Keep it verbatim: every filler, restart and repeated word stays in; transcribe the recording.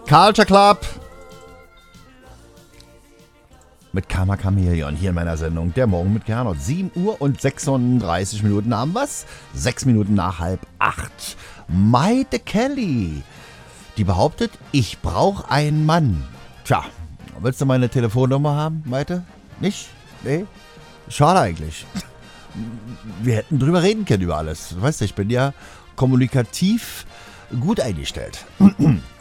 Culture Club mit Karma Chameleon hier in meiner Sendung Der Morgen mit Gernot. sieben Uhr und sechsunddreißig Minuten haben wir's. Sechs Minuten nach halb acht. Maite Kelly, die behauptet, ich brauche einen Mann. Tja, willst du meine Telefonnummer haben, Maite? Nicht? Nee? Schade eigentlich. Wir hätten drüber reden können über alles. Weißt du, ich bin ja kommunikativ gut eingestellt.